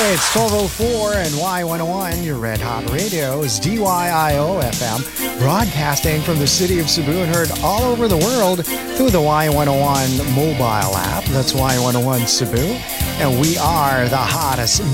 It's 12:04 and Y101, your Red Hot Radio, is DYIO FM, broadcasting from the city of Cebu and heard all over the world through the Y101 mobile app. That's Y101 Cebu. And we are the hottest